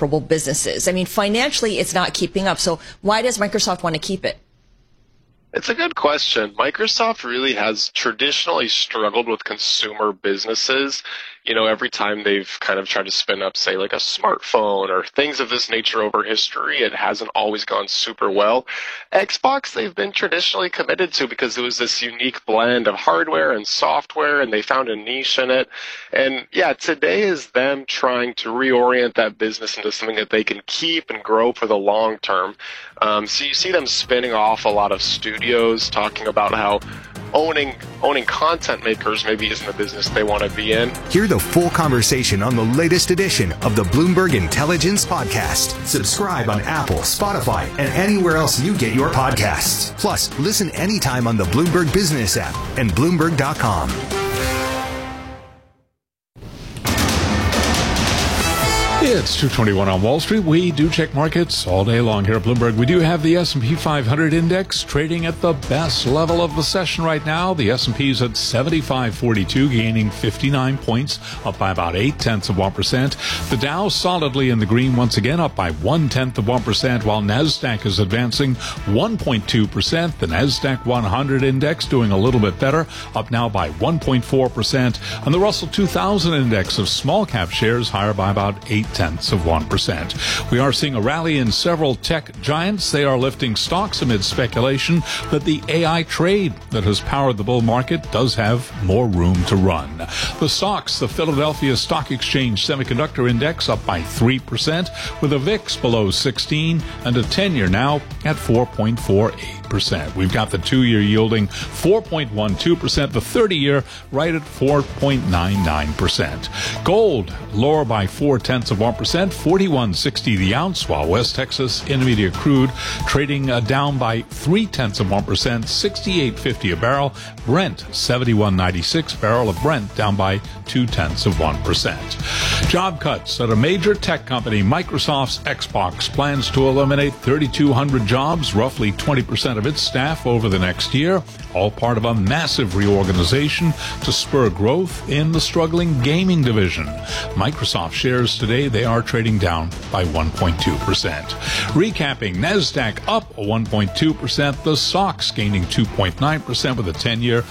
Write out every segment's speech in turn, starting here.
comparable businesses. I mean, financially, it's not keeping up. So why does Microsoft want to keep it? It's a good question. Microsoft really has traditionally struggled with consumer businesses. You know, every time they've kind of tried to spin up, say, like a smartphone or things of this nature over history, it hasn't always gone super well. Xbox, they've been traditionally committed to because it was this unique blend of hardware and software, and they found a niche in it. And yeah, today is them trying to reorient that business into something that they can keep and grow for the long term. So you see them spinning off a lot of studios, talking about how owning content makers maybe isn't a business they want to be in. Hear the full conversation on the latest edition of the Bloomberg Intelligence Podcast. Subscribe on Apple, Spotify, and anywhere else you get your podcasts. Plus, listen anytime on the Bloomberg Business app and Bloomberg.com. It's 2:21 on Wall Street. We do check markets all day long here at Bloomberg. We do have the S&P 500 index trading at the best level of the session right now. The S&P is at 7542, gaining 59 points, up by about 0.8%. The Dow solidly in the green once again, up by 0.1%, while NASDAQ is advancing 1.2%. The NASDAQ 100 index doing a little bit better, up now by 1.4%. And the Russell 2000 index of small cap shares higher by about 0.8%. We are seeing a rally in several tech giants. They are lifting stocks amid speculation that the AI trade that has powered the bull market does have more room to run. The stocks, the Philadelphia Stock Exchange Semiconductor Index up by 3%, with a VIX below 16 and a 10-year now at 4.48%. We've got the 2-year yielding 4.12%, the 30-year right at 4.99%. Gold lower by 0.4%, 41.60 the ounce, while West Texas Intermediate crude trading down by 0.3%, 68.50 a barrel. Brent 71.96 barrel of Brent down by 0.2%. Job cuts at a major tech company. Microsoft's Xbox plans to eliminate 3,200 jobs, roughly 20% of its staff over the next year, all part of a massive reorganization to spur growth in the struggling gaming division. Microsoft shares today, they are trading down by 1.2%. Recapping, NASDAQ up 1.2%, the SOX gaining 2.9% with a 10-year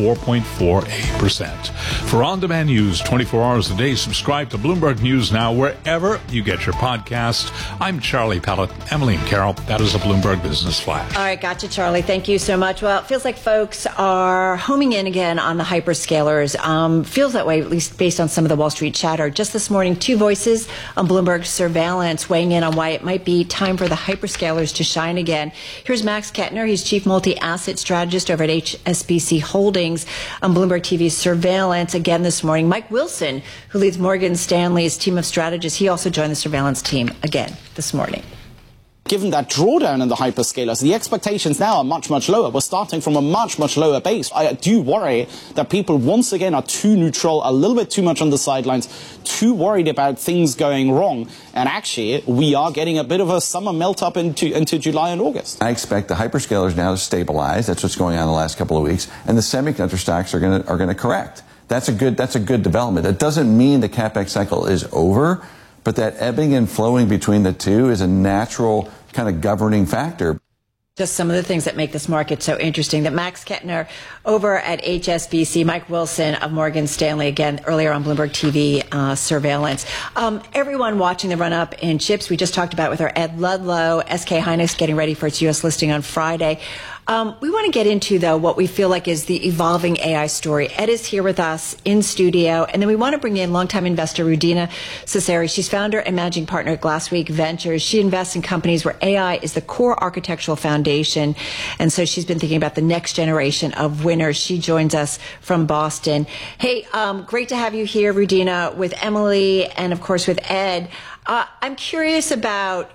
4.48%. For on-demand news 24 hours a day, subscribe to Bloomberg News Now wherever you get your podcast. I'm Charlie Pellet. Emily and Carol, that is a Bloomberg Business Flash. All right, gotcha, Charlie. Thank you so much. Well, it feels like folks are homing in again on the hyperscalers. Feels that way, at least based on some of the Wall Street chatter. Just this morning, two voices on Bloomberg Surveillance weighing in on why it might be time for the hyperscalers to shine again. Here's Max Kettner. He's Chief Multi-Asset Strategist over at HSBC Holdings on Bloomberg TV's Surveillance again this morning. Mike Wilson, who leads Morgan Stanley's team of strategists, he also joined the Surveillance team again this morning. Given that drawdown in the hyperscalers, the expectations now are much, much lower. We're starting from a much, much lower base. I do worry that people once again are too neutral, a little bit too much on the sidelines, too worried about things going wrong. And actually, we are getting a bit of a summer melt up into July and August. I expect the hyperscalers now to stabilize. That's what's going on the last couple of weeks. And the semiconductor stocks are going to correct. That's a good development. It doesn't mean the CapEx cycle is over, but that ebbing and flowing between the two is a natural kind of governing factor. Just some of the things that make this market so interesting. That Max Kettner over at HSBC, Mike Wilson of Morgan Stanley, again, earlier on Bloomberg TV Surveillance. Everyone watching the run-up in chips, we just talked about with our Ed Ludlow, SK Hynix getting ready for its U.S. listing on Friday. We want to get into, though, what we feel like is the evolving AI story. Ed is here with us in studio, and then we want to bring in longtime investor Rudina Seseri. She's founder and managing partner at Glassweek Ventures. She invests in companies where AI is the core architectural foundation, and so she's been thinking about the next generation of winners. She joins us from Boston. Hey, great to have you here, Rudina, with Emily and, of course, with Ed. I'm curious about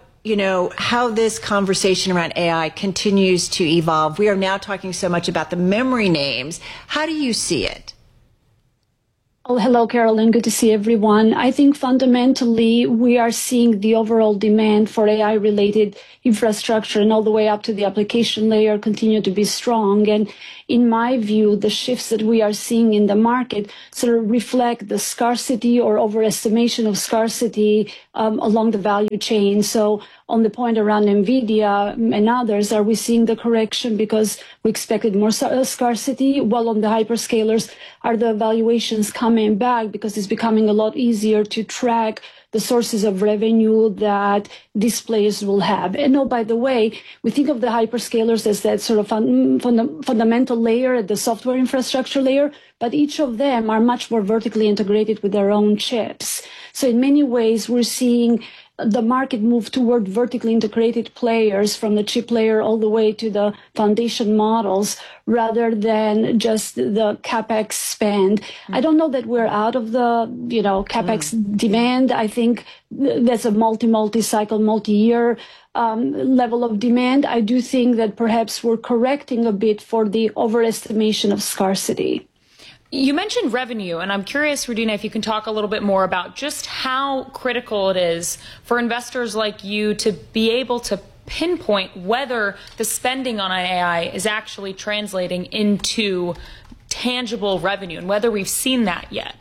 how this conversation around AI continues to evolve. We are now talking so much about the memory names. How do you see it? Hello, Carolyn. Good to see everyone. I think fundamentally we are seeing the overall demand for AI-related infrastructure and all the way up to the application layer continue to be strong. And in my view, the shifts that we are seeing in the market sort of reflect the scarcity or overestimation of scarcity along the value chain. So on the point around NVIDIA and others, are we seeing the correction because we expected more scarcity? Well, on the hyperscalers, are the valuations coming back because it's becoming a lot easier to track the sources of revenue that these players will have? And oh, by the way, we think of the hyperscalers as that sort of fundamental layer at the software infrastructure layer, but each of them are much more vertically integrated with their own chips. So in many ways, we're seeing the market move toward vertically integrated players from the chip layer all the way to the foundation models rather than just the CapEx spend. I don't know that we're out of the, CapEx demand. I think that's a multi-cycle, multi-year level of demand. I do think that perhaps we're correcting a bit for the overestimation of scarcity. You mentioned revenue, and I'm curious, Rudina, if you can talk a little bit more about just how critical it is for investors like you to be able to pinpoint whether the spending on AI is actually translating into tangible revenue and whether we've seen that yet.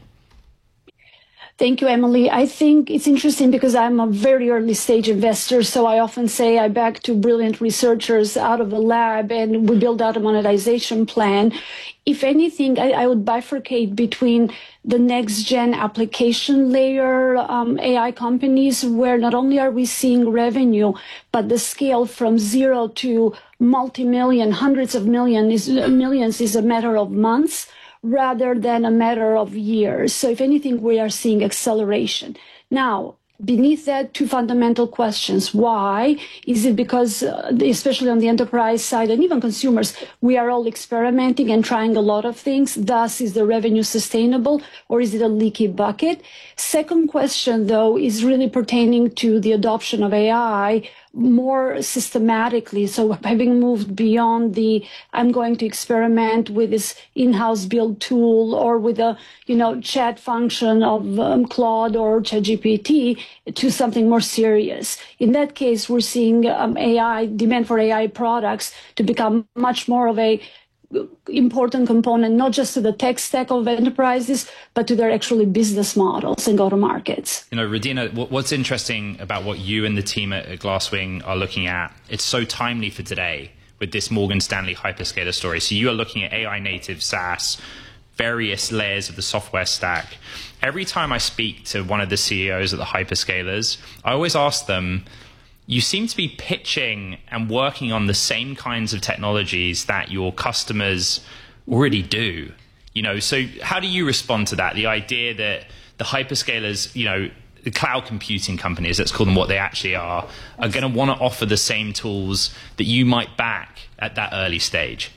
Thank you, Emily. I think it's interesting because I'm a very early stage investor. So I often say I back to brilliant researchers out of the lab and we build out a monetization plan. If anything, I would bifurcate between the next gen application layer AI companies, where not only are we seeing revenue, but the scale from zero to multi-million, hundreds of millions is a matter of months rather than a matter of years. So if anything, we are seeing acceleration. Now, beneath that, two fundamental questions. Why? Is it because, especially on the enterprise side and even consumers, we are all experimenting and trying a lot of things? Thus, is the revenue sustainable or is it a leaky bucket? Second question, though, is really pertaining to the adoption of AI more systematically. So having moved beyond I'm going to experiment with this in-house build tool or with a, chat function of Claude or ChatGPT to something more serious. In that case, we're seeing demand for AI products to become much more of a important component, not just to the tech stack of enterprises, but to their actually business models and go-to-markets. Rudina, what's interesting about what you and the team at Glasswing are looking at, it's so timely for today with this Morgan Stanley hyperscaler story. So you are looking at AI native SaaS, various layers of the software stack. Every time I speak to one of the CEOs of the hyperscalers, I always ask them, you seem to be pitching and working on the same kinds of technologies that your customers already do. So how do you respond to that? The idea that the hyperscalers, the cloud computing companies, let's call them what they actually are going to want to offer the same tools that you might back at that early stage?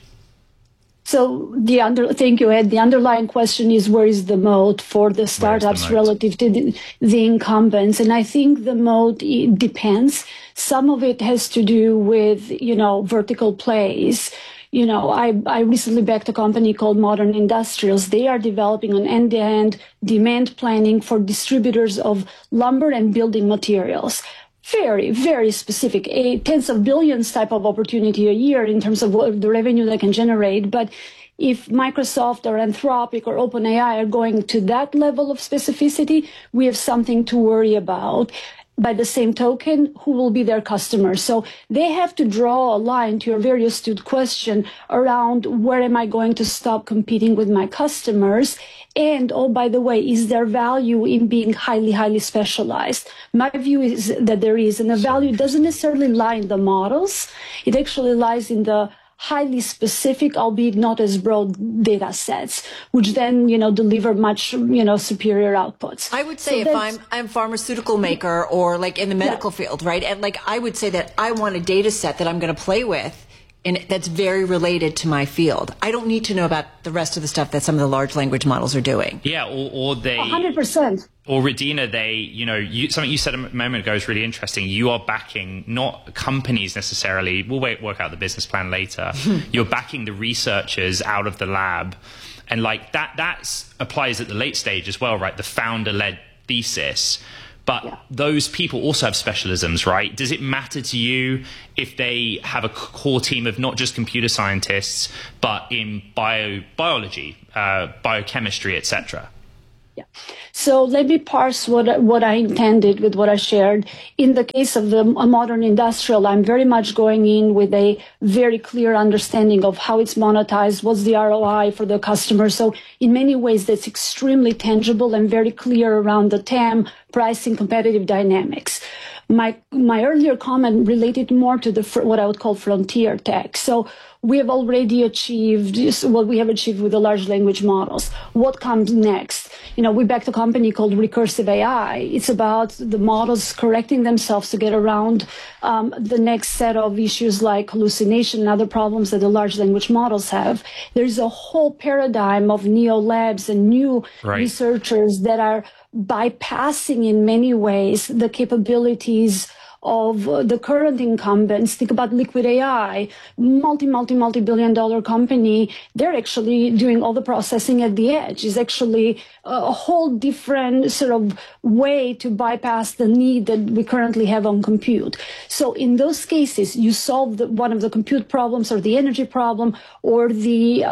So thank you, Ed. The underlying question is, where is the moat for the startups relative to the incumbents? And I think the moat depends. Some of it has to do with, vertical plays. I recently backed a company called Modern Industrials. They are developing an end-to-end demand planning for distributors of lumber and building materials. Very, very specific, tens of billions type of opportunity a year in terms of what the revenue they can generate. But if Microsoft or Anthropic or OpenAI are going to that level of specificity, we have something to worry about. By the same token, who will be their customers? So they have to draw a line, to your very astute question, around where am I going to stop competing with my customers? And, oh, by the way, is there value in being highly, highly specialized? My view is that there is, and the value doesn't necessarily lie in the models. It actually lies in the highly specific, albeit not as broad data sets, which then, deliver much, superior outputs. I would say if I'm a pharmaceutical maker or like in the medical field, right? And I would say that I want a data set that I'm going to play with that's very related to my field. I don't need to know about the rest of the stuff that some of the large language models are doing. Yeah, or they 100%. Or Radina, something you said a moment ago is really interesting. You are backing not companies necessarily. We'll work out the business plan later. You're backing the researchers out of the lab, and like that applies at the late stage as well, right? The founder-led thesis. But those people also have specialisms, right? Does it matter to you if they have a core team of not just computer scientists, but in biology, biochemistry, etc.? Yeah. So let me parse what I intended with what I shared. In the case of the modern industrial, I'm very much going in with a very clear understanding of how it's monetized, what's the ROI for the customer. So in many ways, that's extremely tangible and very clear around the TAM, pricing, competitive dynamics. My earlier comment related more to what I would call frontier tech. So we have already achieved what we have achieved with the large language models. What comes next? We backed a company called Recursive AI. It's about the models correcting themselves to get around the next set of issues like hallucination and other problems that the large language models have. There's a whole paradigm of neo labs and new researchers that are bypassing in many ways the capabilities of the current incumbents. Think about Liquid AI, multi-billion dollar company. They're actually doing all the processing at the edge. It's actually a whole different sort of way to bypass the need that we currently have on compute. So in those cases, you solve one of the compute problems or the energy problem or the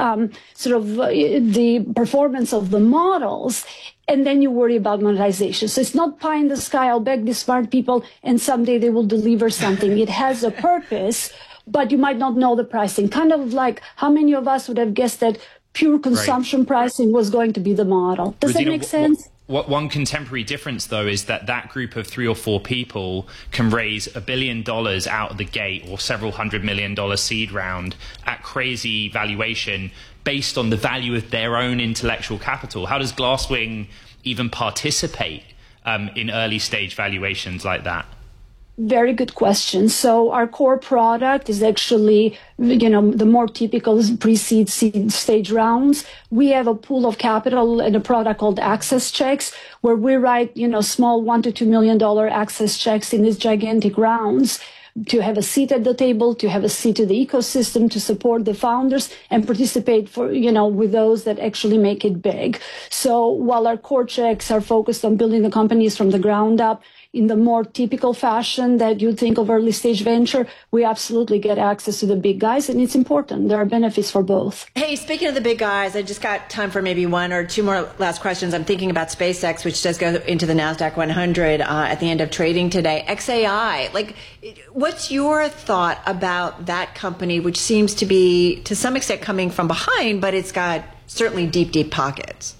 the performance of the models. And then you worry about monetization. So it's not pie in the sky. I'll beg these smart people and someday they will deliver something. It has a purpose, but you might not know the pricing. Kind of like how many of us would have guessed that pure consumption pricing was going to be the model. Does that make sense? One contemporary difference, though, is that group of 3 or 4 people can raise $1 billion out of the gate or several $100 million seed round at crazy valuation based on the value of their own intellectual capital. How does Glasswing even participate in early stage valuations like that? Very good question. So our core product is actually, the more typical pre-seed seed stage rounds. We have a pool of capital and a product called access checks where we write, small $1 to $2 million access checks in these gigantic rounds to have a seat at the table, to have a seat to the ecosystem, to support the founders and participate with those that actually make it big. So while our core checks are focused on building the companies from the ground up, in the more typical fashion that you think of early stage venture, we absolutely get access to the big guys, and it's important. There are benefits for both. Hey, speaking of the big guys, I just got time for maybe 1 or 2 more last questions. I'm thinking about SpaceX, which does go into the NASDAQ 100 at the end of trading today. xAI, what's your thought about that company, which seems to be, to some extent, coming from behind, but it's got certainly deep, deep pockets?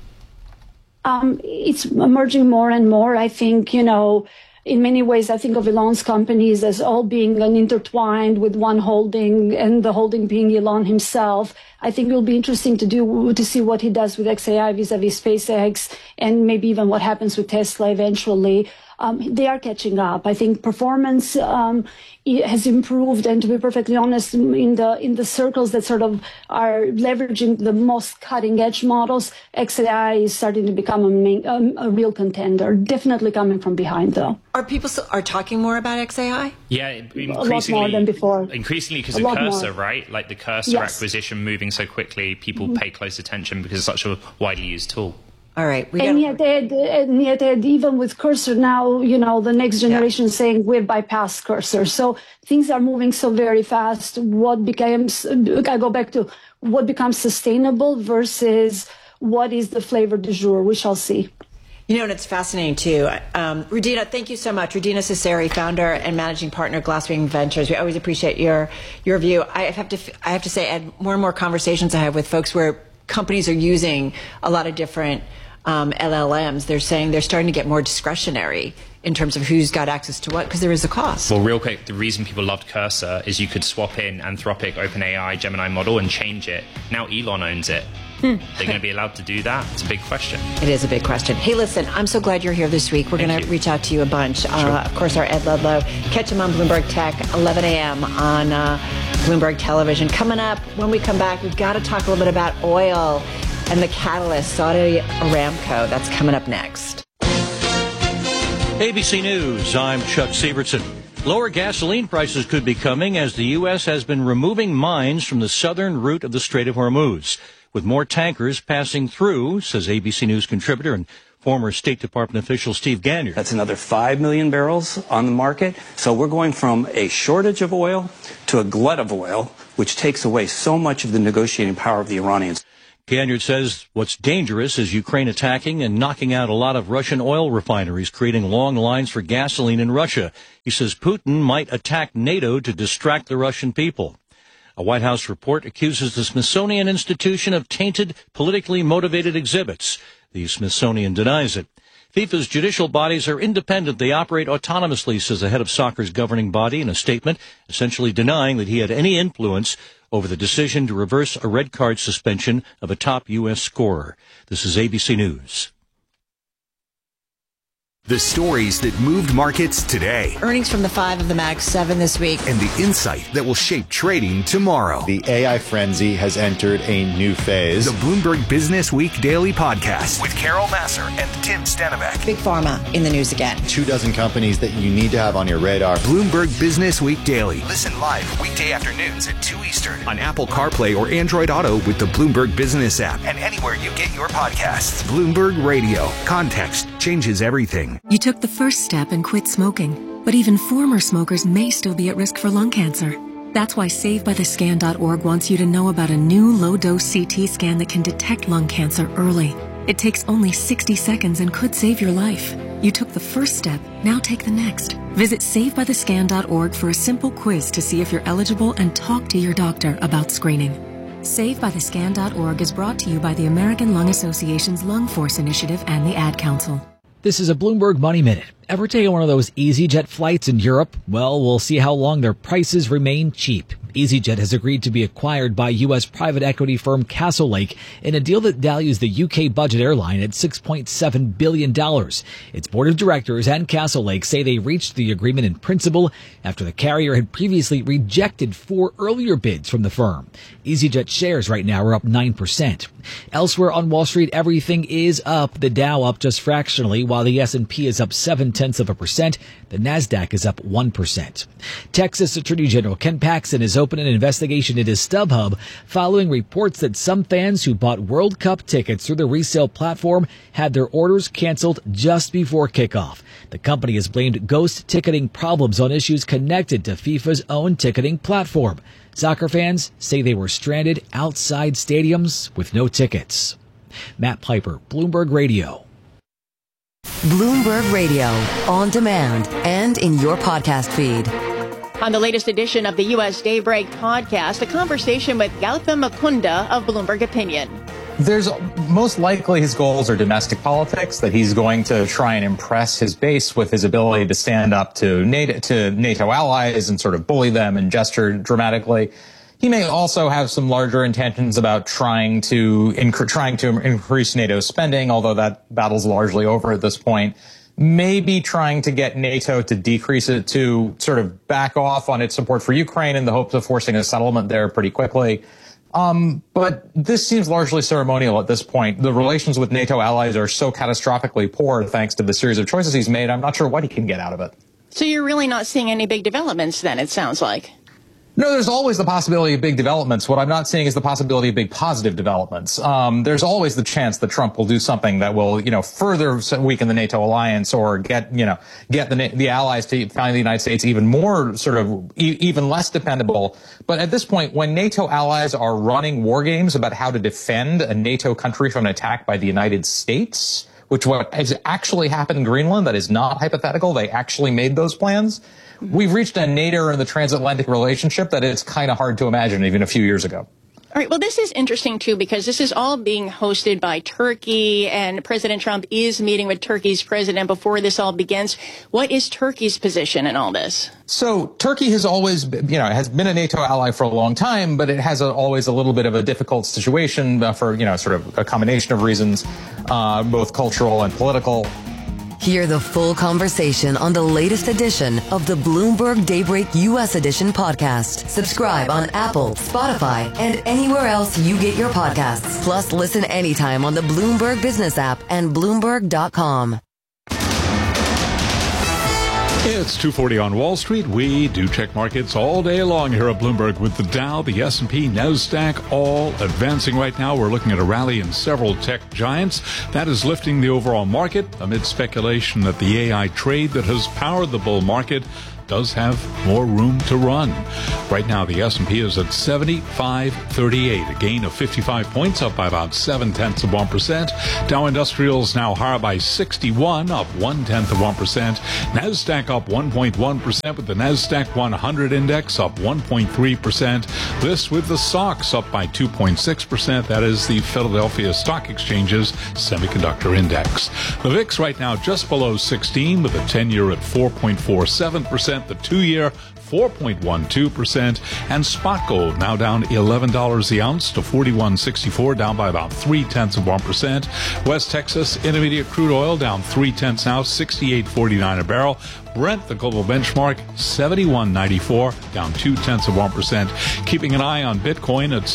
It's emerging more and more. I think, in many ways, I think of Elon's companies as all being intertwined with one holding, and the holding being Elon himself. I think it will be interesting to see what he does with xAI vis-a-vis SpaceX, and maybe even what happens with Tesla eventually. They are catching up. I think performance has improved, and to be perfectly honest, in the circles that sort of are leveraging the most cutting edge models, xAI is starting to become a real contender. Definitely coming from behind, though. Are people are talking more about xAI? Yeah, a lot more than before. Increasingly because of Cursor, right? Like the Cursor acquisition moving so quickly, people pay close attention because it's such a widely used tool. All right. Yet, even with Cursor now, the next generation is saying we've bypassed Cursor. So things are moving so very fast. I go back to what becomes sustainable versus what is the flavor du jour. We shall see. And it's fascinating, too. Radina, thank you so much. Radina Cesari, founder and managing partner, Glasswing Ventures. We always appreciate your view. I have to say, at more and more conversations I have with folks where companies are using a lot of different LLMs, they're saying they're starting to get more discretionary in terms of who's got access to what, because there is a cost. Well, real quick, the reason people loved Cursor is you could swap in Anthropic, OpenAI, Gemini model and change it. Now Elon owns it. They're going to be allowed to do that? It's a big question. It is a big question. Hey, listen, I'm so glad you're here this week. We're going to reach out to you a bunch. Sure. Of course, our Ed Ludlow. Catch him on Bloomberg Tech, 11 a.m. on Bloomberg Television. Coming up, when we come back, we've got to talk a little bit about oil and the catalyst, Saudi Aramco. That's coming up next. ABC News, I'm Chuck Severson. Lower gasoline prices could be coming as the U.S. has been removing mines from the southern route of the Strait of Hormuz, with more tankers passing through, says ABC News contributor and former State Department official Steve Ganyard. That's another 5 million barrels on the market. So we're going from a shortage of oil to a glut of oil, which takes away so much of the negotiating power of the Iranians. Ganyard says what's dangerous is Ukraine attacking and knocking out a lot of Russian oil refineries, creating long lines for gasoline in Russia. He says Putin might attack NATO to distract the Russian people. A White House report accuses the Smithsonian Institution of tainted, politically motivated exhibits. The Smithsonian denies it. FIFA's judicial bodies are independent. They operate autonomously, says the head of soccer's governing body in a statement, essentially denying that he had any influence over the decision to reverse a red card suspension of a top U.S. scorer. This is ABC News. The stories that moved markets today. Earnings from the 5 of the Mag 7 this week. And the insight that will shape trading tomorrow. The AI frenzy has entered a new phase. The Bloomberg Business Week Daily Podcast with Carol Massar and Tim Stenavec. Big Pharma in the news again. 24 companies that you need to have on your radar. Bloomberg Business Week Daily. Listen live weekday afternoons at 2 Eastern on Apple CarPlay or Android Auto with the Bloomberg Business app and anywhere you get your podcasts. Bloomberg Radio. Context changes everything. You took the first step and quit smoking, but even former smokers may still be at risk for lung cancer. That's why SaveByTheScan.org wants you to know about a new low-dose CT scan that can detect lung cancer early. It takes only 60 seconds and could save your life. You took the first step, now take the next. Visit SaveByTheScan.org for a simple quiz to see if you're eligible and talk to your doctor about screening. SaveByTheScan.org is brought to you by the American Lung Association's Lung Force Initiative and the Ad Council. This is a Bloomberg Money Minute. Ever taken one of those EasyJet flights in Europe? Well, we'll see how long their prices remain cheap. EasyJet has agreed to be acquired by U.S. private equity firm Castlelake in a deal that values the UK budget airline at $6.7 billion. Its board of directors and Castlelake say they reached the agreement in principle after the carrier had previously rejected 4 earlier bids from the firm. EasyJet shares right now are up 9%. Elsewhere on Wall Street, everything is up. The Dow up just fractionally, while the S&P is up 0.7%. The Nasdaq is up 1%. Texas Attorney General Ken Paxton is opening an investigation into StubHub following reports that some fans who bought World Cup tickets through the resale platform had their orders canceled just before kickoff. The company has blamed ghost ticketing problems on issues connected to FIFA's own ticketing platform. Soccer fans say they were stranded outside stadiums with no tickets. Matt Piper, Bloomberg Radio. Bloomberg Radio, on demand and in your podcast feed. On the latest edition of the U.S. Daybreak podcast, a conversation with Gautam Mukunda of Bloomberg Opinion. There's most likely his goals are domestic politics, that he's going to try and impress his base with his ability to stand up to NATO allies and sort of bully them and gesture dramatically. He may also have some larger intentions about trying to increase NATO spending, although that battle's largely over at this point. Maybe trying to get NATO to decrease it, to sort of back off on its support for Ukraine in the hopes of forcing a settlement there pretty quickly. But this seems largely ceremonial at this point. The relations with NATO allies are so catastrophically poor thanks to the series of choices he's made. I'm not sure what he can get out of it. So you're really not seeing any big developments then, it sounds like. No, there's always the possibility of big developments. What I'm not seeing is the possibility of big positive developments. There's always the chance that Trump will do something that will, further weaken the NATO alliance or get the allies to find the United States even more even less dependable. But at this point, when NATO allies are running war games about how to defend a NATO country from an attack by the United States, which what has actually happened in Greenland, that is not hypothetical. They actually made those plans. We've reached a nadir in the transatlantic relationship that it's kind of hard to imagine even a few years ago. All right. Well, this is interesting, too, because this is all being hosted by Turkey, and President Trump is meeting with Turkey's president before this all begins. What is Turkey's position in all this? So Turkey has always, has been a NATO ally for a long time, but it has always a little bit of a difficult situation for, sort of a combination of reasons, both cultural and political. Hear the full conversation on the latest edition of the Bloomberg Daybreak U.S. Edition podcast. Subscribe on Apple, Spotify, and anywhere else you get your podcasts. Plus, listen anytime on the Bloomberg Business app and Bloomberg.com. It's 2:40 on Wall Street. We do check markets all day long here at Bloomberg with the Dow, the S&P, NASDAQ, all advancing right now. We're looking at a rally in several tech giants. That is lifting the overall market amid speculation that the AI trade that has powered the bull market does have more room to run. Right now, the S&P is at 75.38, a gain of 55 points, up by about 0.7%. Dow Industrials now higher by 61, up 0.1%. NASDAQ up 1.1%, with the NASDAQ 100 index up 1.3%. This with the SOX up by 2.6%. That is the Philadelphia Stock Exchange's semiconductor index. The VIX right now just below 16, with the 10-year at 4.47%. The 2-year 4.12%, and spot gold now down $11 the ounce to $41.64, down by about 0.3%. West Texas Intermediate crude oil down 0.3 ounce, $68.49 a barrel. Brent, the global benchmark, $71.94, down 0.2%. Keeping an eye on Bitcoin at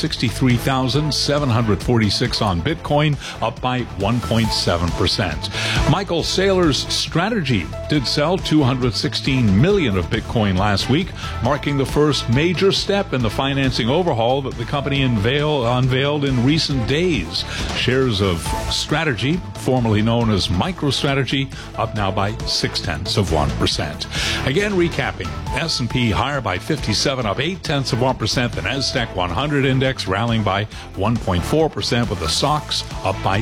63,746 on Bitcoin, up by 1.7%. Michael Saylor's Strategy did sell 216 million of Bitcoin last week, marking the first major step in the financing overhaul that the company unveiled in recent days. Shares of Strategy, formerly known as MicroStrategy, up now by 0.6%. Again, recapping, S&P higher by 57, up 0.8%. The NASDAQ 100 index rallying by 1.4%, with the SOX up by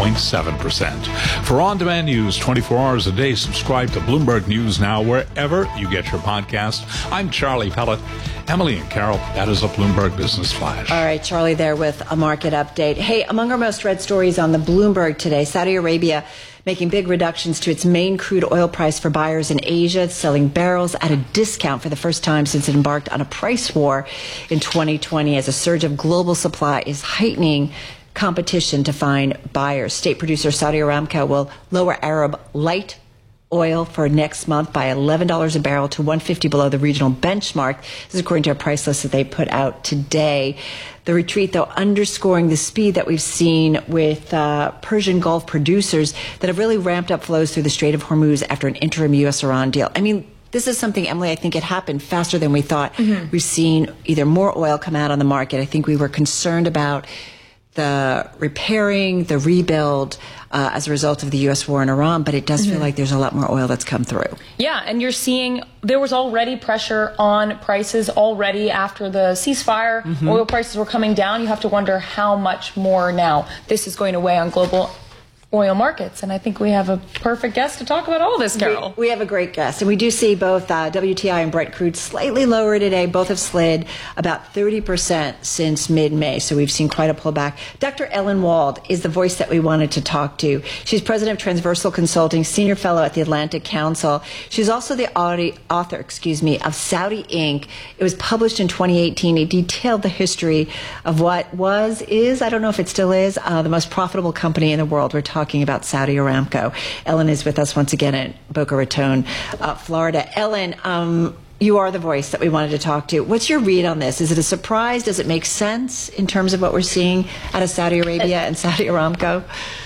2.7%. For on-demand news 24 hours a day, subscribe to Bloomberg News Now wherever you get your podcast. I'm Charlie Pellet. Emily and Carol, that is a Bloomberg Business Flash. All right, Charlie there with a market update. Hey, among our most read stories on the Bloomberg today, Saudi Arabia making big reductions to its main crude oil price for buyers in Asia, selling barrels at a discount for the first time since it embarked on a price war in 2020 as a surge of global supply is heightening competition to find buyers. State producer Saudi Aramco will lower Arab light oil for next month by $11 a barrel to $150 below the regional benchmark. This is according to a price list that they put out today. The retreat, though, underscoring the speed that we've seen with Persian Gulf producers that have really ramped up flows through the Strait of Hormuz after an interim U.S.-Iran deal. I mean, this is something, Emily, I think it happened faster than we thought. Mm-hmm. We've seen either more oil come out on the market. I think we were concerned about the repairing, the rebuild as a result of the U.S. war in Iran, but it does feel like there's a lot more oil that's come through. Yeah, and you're seeing there was already pressure on prices already after the ceasefire. Mm-hmm. Oil prices were coming down. You have to wonder how much more now this is going to weigh on global oil markets. And I think we have a perfect guest to talk about all this, Carol. We have a great guest. And we do see both WTI and Brent crude slightly lower today. Both have slid about 30% since mid-May. So we've seen quite a pullback. Dr. Ellen Wald is the voice that we wanted to talk to. She's president of Transversal Consulting, senior fellow at the Atlantic Council. She's also the author of Saudi Inc. It was published in 2018. It detailed the history of what is, I don't know if it still is, the most profitable company in the world. We're talking about Saudi Aramco. Ellen is with us once again at Boca Raton, Florida. Ellen, you are the voice that we wanted to talk to. What's your read on this? Is it a surprise? Does it make sense in terms of what we're seeing out of Saudi Arabia and Saudi Aramco?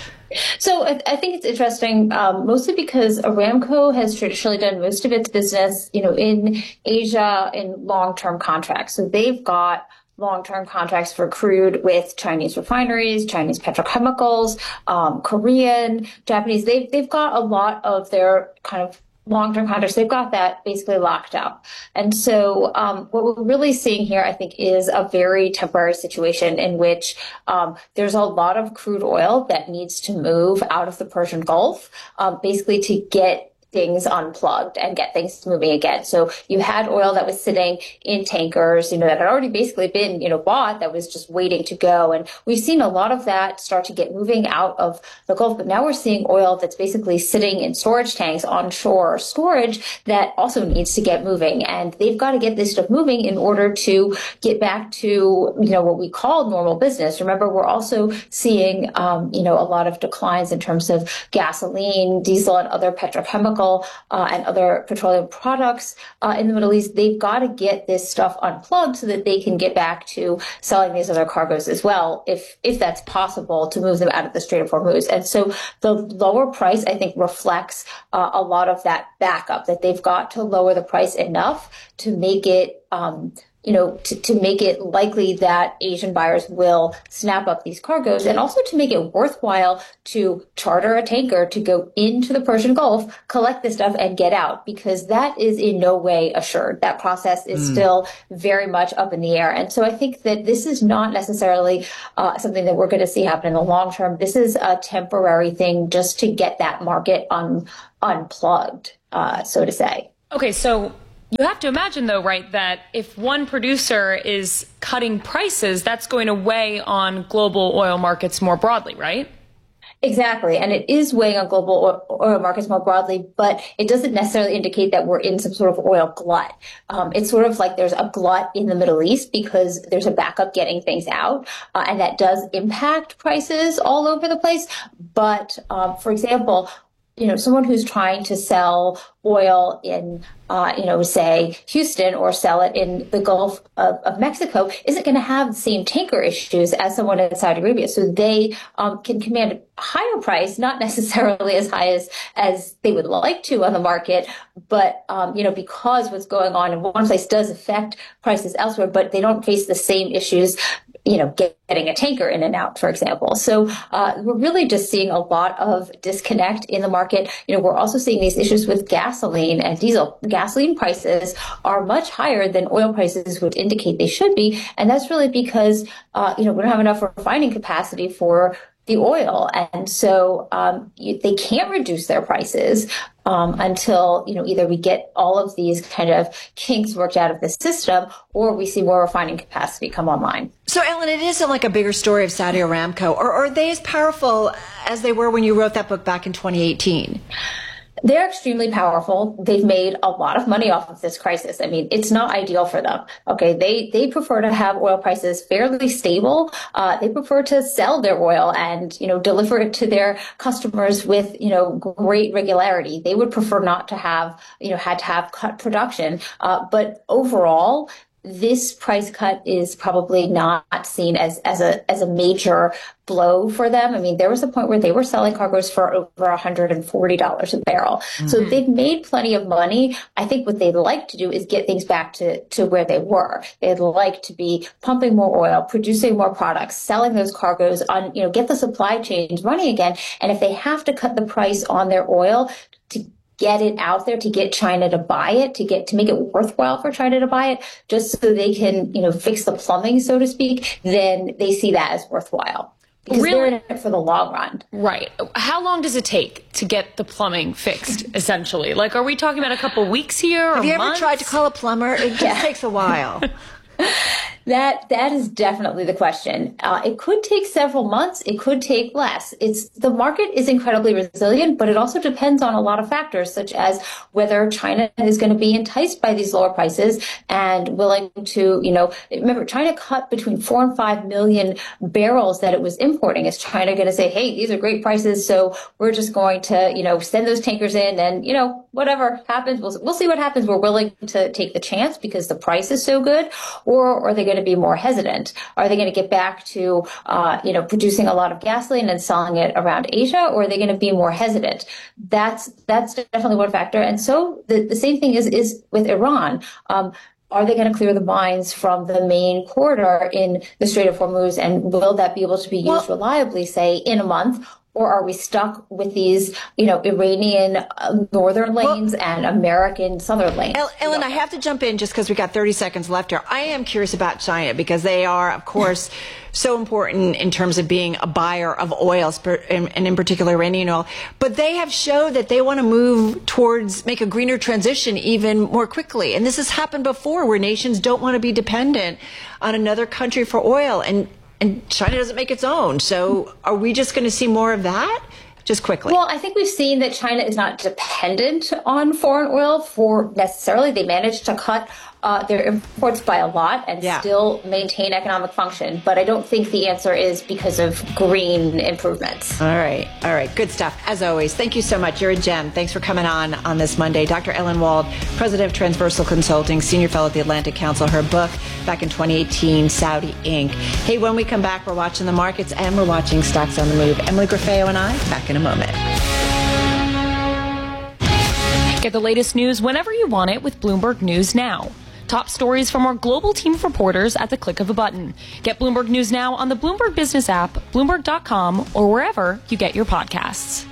So I think it's interesting, mostly because Aramco has traditionally done most of its business, in Asia in long-term contracts. So they've got long-term contracts for crude with Chinese refineries, Chinese petrochemicals, Korean, Japanese. They've got a lot of their kind of long-term contracts. They've got that basically locked out. And so what we're really seeing here, I think, is a very temporary situation in which there's a lot of crude oil that needs to move out of the Persian Gulf, basically to get things unplugged and get things moving again. So you had oil that was sitting in tankers, that had already basically been, bought, that was just waiting to go. And we've seen a lot of that start to get moving out of the Gulf. But now we're seeing oil that's basically sitting in storage tanks, onshore storage, that also needs to get moving. And they've got to get this stuff moving in order to get back to, what we call normal business. Remember, we're also seeing, a lot of declines in terms of gasoline, diesel, and other petrochemical and other petroleum products in the Middle East. They've got to get this stuff unplugged so that they can get back to selling these other cargoes as well, if that's possible, to move them out of the Strait of Hormuz. And so the lower price, I think, reflects a lot of that backup, that they've got to lower the price enough to make it to make it likely that Asian buyers will snap up these cargoes, and also to make it worthwhile to charter a tanker to go into the Persian Gulf, collect this stuff, and get out, because that is in no way assured. That process is still very much up in the air. And so I think that this is not necessarily something that we're going to see happen in the long term. This is a temporary thing just to get that market unplugged, so to say. Okay, so you have to imagine, though, right, that if one producer is cutting prices, that's going to weigh on global oil markets more broadly, right? Exactly. And it is weighing on global oil markets more broadly, but it doesn't necessarily indicate that we're in some sort of oil glut. It's sort of like there's a glut in the Middle East because there's a backup getting things out, and that does impact prices all over the place. But, for example, someone who's trying to sell oil in, say Houston, or sell it in the Gulf of Mexico, isn't going to have the same tanker issues as someone in Saudi Arabia. So they can command a higher price, not necessarily as high as they would like to on the market, but, because what's going on in one place does affect prices elsewhere, but they don't face the same issues, getting a tanker in and out, for example. So we're really just seeing a lot of disconnect in the market. We're also seeing these issues with gasoline and diesel. Gasoline prices are much higher than oil prices would indicate they should be. And that's really because, we don't have enough refining capacity for the oil. And so they can't reduce their prices until, either we get all of these kind of kinks worked out of the system, or we see more refining capacity come online. So, Ellen, it isn't like a bigger story of Saudi Aramco, or are they as powerful as they were when you wrote that book back in 2018? They're extremely powerful. They've made a lot of money off of this crisis. I mean, it's not ideal for them. Okay. They prefer to have oil prices fairly stable. They prefer to sell their oil and, deliver it to their customers with, great regularity. They would prefer not to have, had to have cut production. But overall, this price cut is probably not seen as a major blow for them. I mean, there was a point where they were selling cargoes for over $140 a barrel. Mm-hmm. So they've made plenty of money. I think what they'd like to do is get things back to where they were. They'd like to be pumping more oil, producing more products, selling those cargoes on, get the supply chains running again. And if they have to cut the price on their oil to get it out there, to get China to buy it, to make it worthwhile for China to buy it, just so they can, fix the plumbing, so to speak, then they see that as worthwhile. Because they're in it for the long run. Right. How long does it take to get the plumbing fixed, essentially? Like, are we talking about a couple weeks here, or Have you months? ever tried to call a plumber? It just takes a while. That is definitely the question. It could take several months. It could take less. The market is incredibly resilient, but it also depends on a lot of factors, such as whether China is going to be enticed by these lower prices and willing to, remember, China cut between 4 and 5 million barrels that it was importing. Is China going to say, hey, these are great prices, so we're just going to, send those tankers in and, whatever happens, we'll see what happens. We're willing to take the chance because the price is so good. Or are they going to be more hesitant? Are they going to get back to, producing a lot of gasoline and selling it around Asia? Or are they going to be more hesitant? That's definitely one factor. And so the same thing is with Iran. Are they going to clear the mines from the main corridor in the Strait of Hormuz? And will that be able to be used reliably, say, in a month? or are we stuck with these, Iranian northern lanes and American southern lanes? Ellen, I have to jump in just because we got 30 seconds left here. I am curious about China because they are, of course, so important in terms of being a buyer of oils, and in particular Iranian oil. But they have showed that they want to move towards make a greener transition even more quickly. And this has happened before where nations don't want to be dependent on another country for oil. And China doesn't make its own. So are we just going to see more of that? Just quickly. Well, I think we've seen that China is not dependent on foreign oil for necessarily. They managed to cut their imports by a lot and still maintain economic function. But I don't think the answer is because of green improvements. All right. Good stuff. As always, thank you so much. You're a gem. Thanks for coming on this Monday. Dr. Ellen Wald, president of Transversal Consulting, senior fellow at the Atlantic Council. Her book back in 2018, Saudi Inc. Hey, when we come back, we're watching the markets and we're watching stocks on the move. Emily Graffeo and I, back in a moment. Get the latest news whenever you want it with Bloomberg News Now. Top stories from our global team of reporters at the click of a button. Get Bloomberg News Now on the Bloomberg Business app, Bloomberg.com, or wherever you get your podcasts.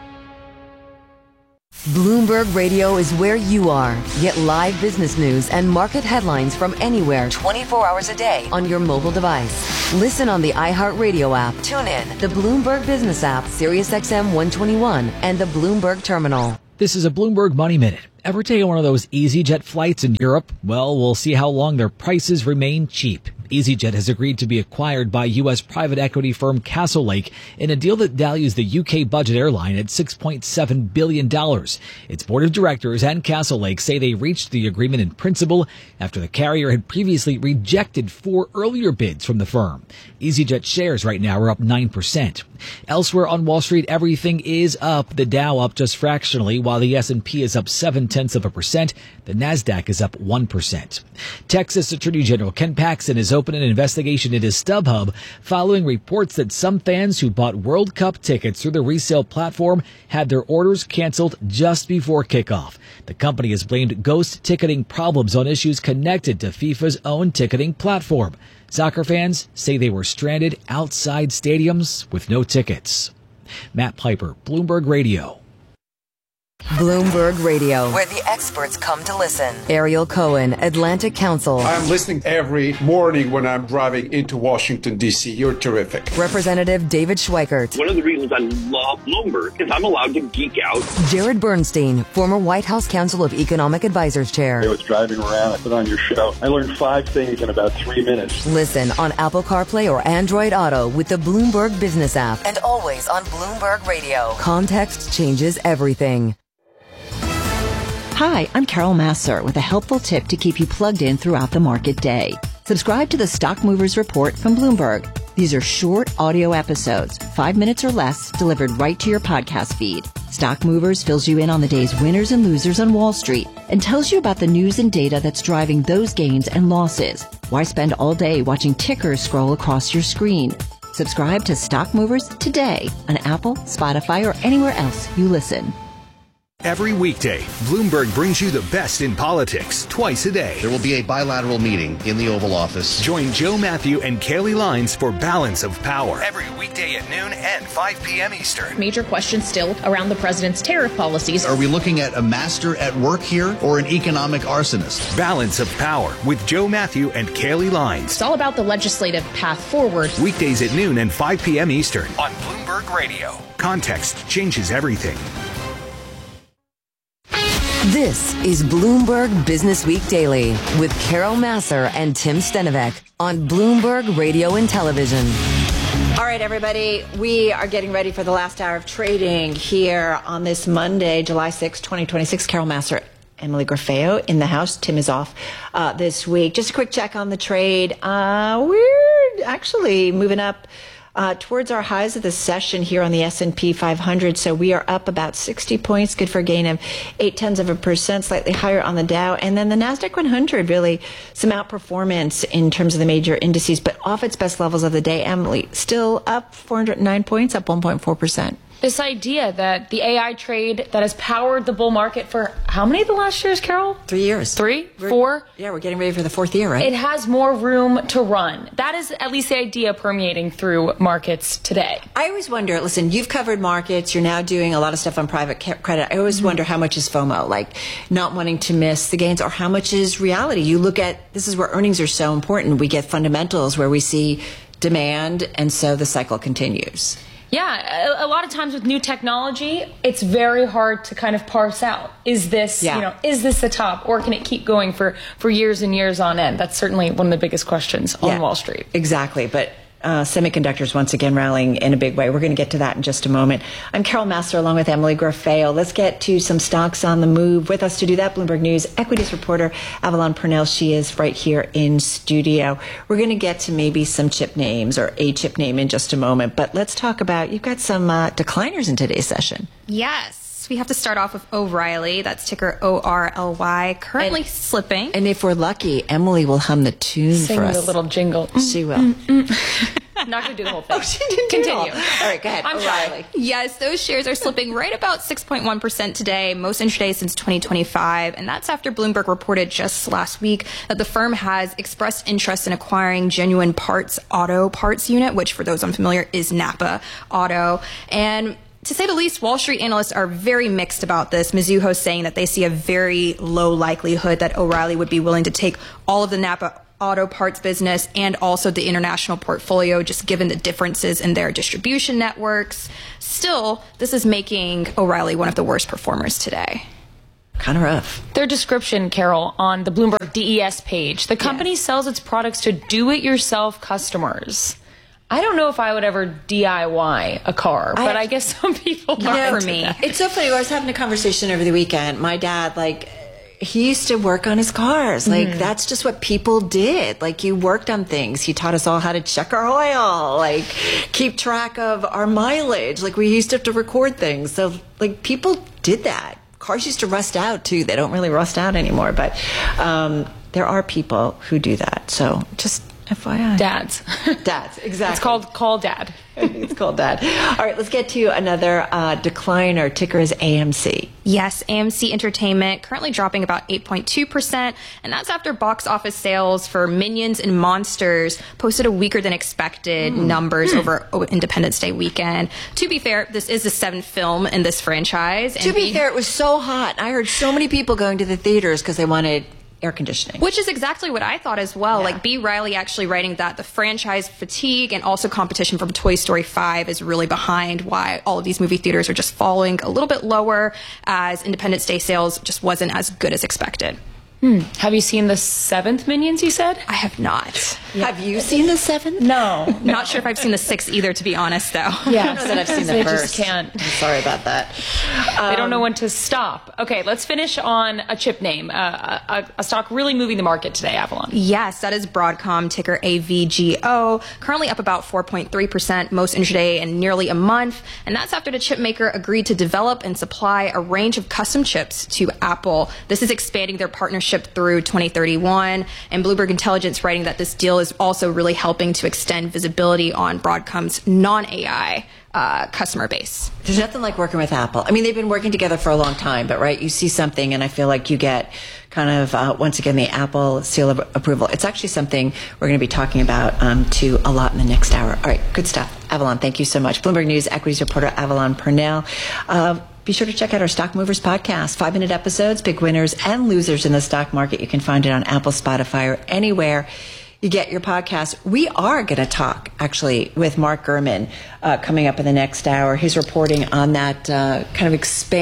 Bloomberg Radio is where you are. Get live business news and market headlines from anywhere 24 hours a day on your mobile device. Listen on the iHeartRadio app. Tune in the Bloomberg Business app, SiriusXM 121, and the Bloomberg Terminal. This is a Bloomberg Money Minute. Ever taken one of those EasyJet flights in Europe? Well, we'll see how long their prices remain cheap. EasyJet has agreed to be acquired by U.S. private equity firm Castlelake in a deal that values the UK budget airline at $6.7 billion. Its board of directors and Castlelake say they reached the agreement in principle after the carrier had previously rejected 4 earlier bids from the firm. EasyJet shares right now are up 9%. Elsewhere on Wall Street, everything is up. The Dow up just fractionally, while the S&P is up 0.7%. The Nasdaq is up 1%. Texas Attorney General Ken Paxton is opening an investigation into StubHub following reports that some fans who bought World Cup tickets through the resale platform had their orders canceled just before kickoff. The company has blamed ghost ticketing problems on issues connected to FIFA's own ticketing platform. Soccer fans say they were stranded outside stadiums with no tickets. Matt Piper, Bloomberg Radio. Bloomberg Radio, where the experts come to listen. Ariel Cohen, Atlantic Council. I'm listening every morning when I'm driving into Washington, D.C. You're terrific. Representative David Schweikert. One of the reasons I love Bloomberg is I'm allowed to geek out. Jared Bernstein, former White House Council of Economic Advisors Chair. I was driving around, I put on your show. I learned 5 things in about 3 minutes. Listen on Apple CarPlay or Android Auto with the Bloomberg Business app. And always on Bloomberg Radio. Context changes everything. Hi, I'm Carol Massar with a helpful tip to keep you plugged in throughout the market day. Subscribe to the Stock Movers Report from Bloomberg. These are short audio episodes, 5 minutes or less, delivered right to your podcast feed. Stock Movers fills you in on the day's winners and losers on Wall Street and tells you about the news and data that's driving those gains and losses. Why spend all day watching tickers scroll across your screen? Subscribe to Stock Movers today on Apple, Spotify, or anywhere else you listen. Every weekday, Bloomberg brings you the best in politics twice a day. There will be a bilateral meeting in the Oval Office. Join Joe Matthew and Kaylee Lines for Balance of Power. Every weekday at noon and 5 p.m. Eastern. Major questions still around the president's tariff policies. Are we looking at a master at work here or an economic arsonist? Balance of Power with Joe Matthew and Kaylee Lines. It's all about the legislative path forward. Weekdays at noon and 5 p.m. Eastern on Bloomberg Radio. Context changes everything. This is Bloomberg Business Week Daily with Carol Massar and Tim Stenovec on Bloomberg Radio and Television. All right, everybody, we are getting ready for the last hour of trading here on this Monday, July 6, 2026. Carol Massar, Emily Graffeo in the house. Tim is off this week. Just a quick check on the trade. We're actually moving up towards our highs of the session here on the S&P 500. So we are up about 60 points, good for a gain of 0.8%, slightly higher on the Dow. And then the NASDAQ 100, really some outperformance in terms of the major indices, but off its best levels of the day. Emily, still up 409 points, up 1.4%. This idea that the AI trade that has powered the bull market for how many of the last years, Carol? 3 years. 3? 4? Yeah, we're getting ready for the 4th year, right? It has more room to run. That is at least the idea permeating through markets today. I always wonder, listen, you've covered markets. You're now doing a lot of stuff on private credit. I always wonder how much is FOMO, like not wanting to miss the gains, or how much is reality. You look at, this is where earnings are so important. We get fundamentals where we see demand, and so the cycle continues. Yeah, a lot of times with new technology, it's very hard to kind of parse out. Is this, is this the top, or can it keep going for years and years on end? That's certainly one of the biggest questions on Wall Street. Exactly, but semiconductors once again rallying in a big way. We're going to get to that in just a moment. I'm Carol Massar along with Emily Grafeo. Let's get to some stocks on the move. With us to do that, Bloomberg News equities reporter Avalon Purnell. She is right here in studio. We're going to get to maybe some chip names or a chip name in just a moment, but let's talk about, you've got some decliners in today's session. Yes. We have to start off with O'Reilly. That's ticker ORLY, currently slipping. And if we're lucky, Emily will hum the tune for us. Sing the little jingle. She will. I'm not going to do the whole thing. Oh, she didn't Continue. do it all. All right, go ahead. I'm O'Reilly. Yes, those shares are slipping right about 6.1% today, most intraday since 2025. And that's after Bloomberg reported just last week that the firm has expressed interest in acquiring Genuine Parts Auto Parts Unit, which for those unfamiliar is Napa Auto. And to say the least, Wall Street analysts are very mixed about this. Mizuho saying that they see a very low likelihood that O'Reilly would be willing to take all of the Napa auto parts business and also the international portfolio, just given the differences in their distribution networks. Still, this is making O'Reilly one of the worst performers today. Kind of rough. Their description, Carol, on the Bloomberg DES page, the company sells its products to do-it-yourself customers. I don't know if I would ever DIY a car, but I guess some people are. For me. It's so funny. I was having a conversation over the weekend. My dad, he used to work on his cars. That's just what people did. You worked on things. He taught us all how to check our oil, keep track of our mileage. We used to have to record things. So, people did that. Cars used to rust out, too. They don't really rust out anymore, but there are people who do that. So, just FYI. Dads, exactly. It's called Call Dad. It's called Dad. All right, let's get to another decliner. Ticker is AMC. Yes, AMC Entertainment currently dropping about 8.2%, and that's after box office sales for Minions and Monsters posted a weaker than expected numbers over Independence Day weekend. To be fair, this is the 7th film in this franchise. To be fair, it was so hot. I heard so many people going to the theaters because they wanted air conditioning. Which is exactly what I thought as well. B. Riley actually writing that the franchise fatigue and also competition from Toy Story 5 is really behind why all of these movie theaters are just falling a little bit lower, as Independence Day sales just wasn't as good as expected. Have you seen the 7th Minions, you said? I have not. Have you seen the 7th? No. Not sure if I've seen the 6th either, to be honest, though. Yeah, I don't know that I've seen the first. Just can't. I'm sorry about that. They don't know when to stop. Okay, let's finish on a chip name, a stock really moving the market today, Avalon. Yes, that is Broadcom, ticker AVGO, currently up about 4.3%, most intraday in nearly a month. And that's after the chip maker agreed to develop and supply a range of custom chips to Apple. This is expanding their partnership through 2031, and Bloomberg Intelligence writing that this deal is also really helping to extend visibility on Broadcom's non-AI customer base. There's nothing like working with Apple. I mean, they've been working together for a long time, but you see something and I feel like you get kind of, once again, the Apple seal of approval. It's actually something we're going to be talking about too a lot in the next hour. All right, good stuff. Avalon, thank you so much. Bloomberg News equities reporter Avalon Purnell. Be sure to check out our Stock Movers podcast, 5-minute episodes, big winners and losers in the stock market. You can find it on Apple, Spotify, or anywhere you get your podcast. We are going to talk, actually, with Mark Gurman coming up in the next hour. He's reporting on that kind of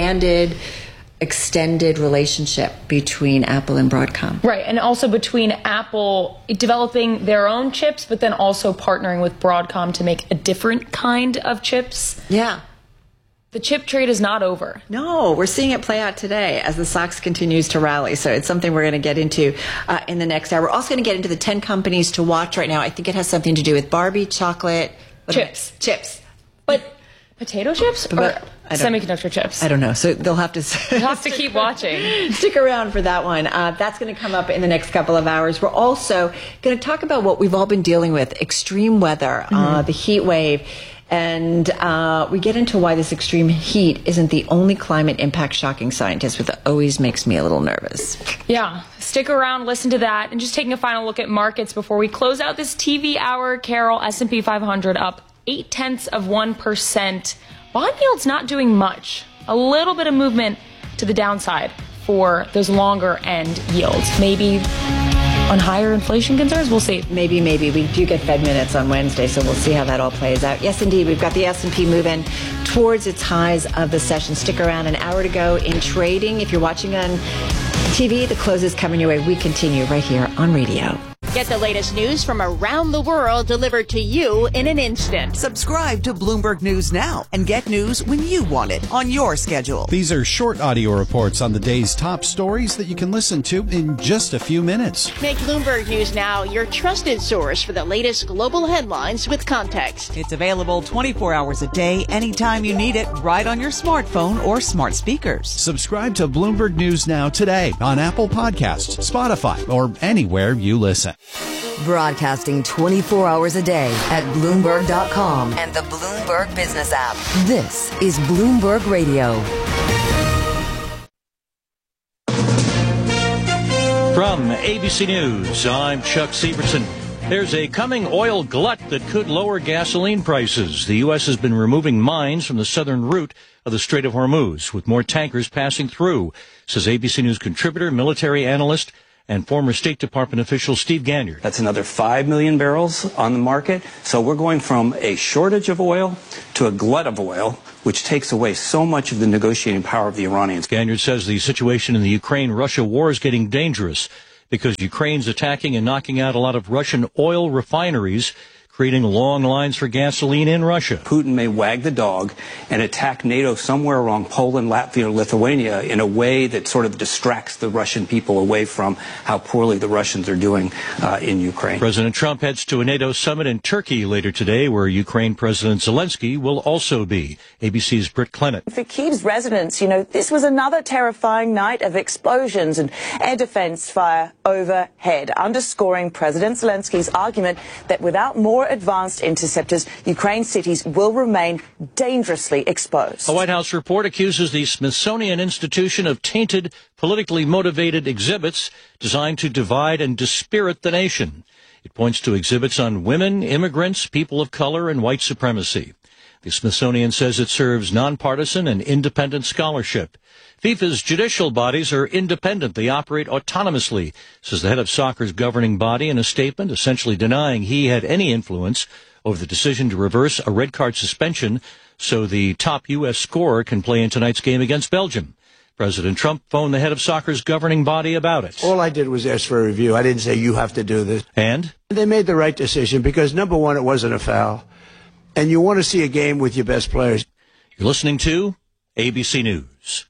extended relationship between Apple and Broadcom. Right, and also between Apple developing their own chips, but then also partnering with Broadcom to make a different kind of chips. Yeah. The chip trade is not over. No, we're seeing it play out today as the SOX continues to rally. So it's something we're going to get into in the next hour. We're also going to get into the 10 companies to watch right now. I think it has something to do with Barbie, chocolate, chips. But potato chips or semiconductor chips? I don't know. So they'll have to you'll have to keep watching. Stick around for that one. That's going to come up in the next couple of hours. We're also going to talk about what we've all been dealing with, extreme weather, the heat wave. And we get into why this extreme heat isn't the only climate impact shocking scientists, which always makes me a little nervous. Yeah, stick around, listen to that, and just taking a final look at markets before we close out this TV hour. Carol, S&P 500 up 0.8%. Bond yields not doing much. A little bit of movement to the downside for those longer end yields. Maybe on higher inflation concerns? We'll see. Maybe. We do get Fed minutes on Wednesday, so we'll see how that all plays out. Yes, indeed. We've got the S&P moving towards its highs of the session. Stick around, an hour to go in trading. If you're watching on TV, the close is coming your way. We continue right here on radio. Get the latest news from around the world delivered to you in an instant. Subscribe to Bloomberg News now and get news when you want it on your schedule. These are short audio reports on the day's top stories that you can listen to in just a few minutes. Make Bloomberg News Now your trusted source for the latest global headlines with context. It's available 24 hours a day, anytime you need it, right on your smartphone or smart speakers. Subscribe to Bloomberg News Now today on Apple Podcasts, Spotify, or anywhere you listen. Broadcasting 24 hours a day at Bloomberg.com and the Bloomberg Business app. This is Bloomberg Radio. From ABC News, I'm Chuck Severson. There's a coming oil glut that could lower gasoline prices. The U.S. has been removing mines from the southern route of the Strait of Hormuz, with more tankers passing through, says ABC News contributor, military analyst, and former State Department official Steve Ganyard. That's another 5 million barrels on the market. So we're going from a shortage of oil to a glut of oil, which takes away so much of the negotiating power of the Iranians. Ganyard says the situation in the Ukraine-Russia war is getting dangerous because Ukraine's attacking and knocking out a lot of Russian oil refineries, creating long lines for gasoline in Russia. Putin may wag the dog and attack NATO somewhere around Poland, Latvia, or Lithuania in a way that sort of distracts the Russian people away from how poorly the Russians are doing in Ukraine. President Trump heads to a NATO summit in Turkey later today, where Ukraine President Zelensky will also be. ABC's Britt Clennett. For Kyiv's residents, this was another terrifying night of explosions and air defense fire overhead, underscoring President Zelensky's argument that without more advanced interceptors, Ukraine's cities will remain dangerously exposed. A White House report accuses the Smithsonian Institution of tainted, politically motivated exhibits designed to divide and dispirit the nation. It points to exhibits on women, immigrants, people of color, and white supremacy. The Smithsonian says it serves nonpartisan and independent scholarship. FIFA's judicial bodies are independent. They operate autonomously, says the head of soccer's governing body in a statement, essentially denying he had any influence over the decision to reverse a red card suspension so the top U.S. scorer can play in tonight's game against Belgium. President Trump phoned the head of soccer's governing body about it. All I did was ask for a review. I didn't say you have to do this. And? They made the right decision because, number one, it wasn't a foul. And you want to see a game with your best players. You're listening to ABC News.